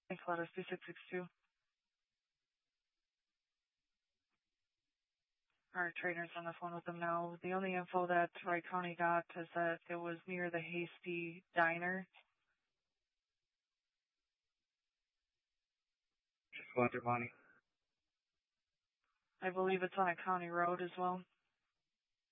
Thanks, letters 2662. Our trainer's on the phone with them now. The only info that Wright County got is that it was near the Hasty Diner. Just go under money. I believe it's on a county road as well.